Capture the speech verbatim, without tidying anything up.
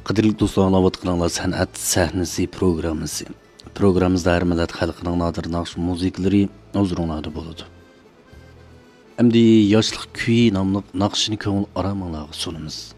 Qadrli do'stlar, anlayotganlar san'at sahnasi programmasi. Programmamizda har millat xalqining nodir naqsh musiqalari huzurlarda bo'ladi. Endi yoshlik kuyi nomli naqshini ko'ngil aramanglarga sunamiz.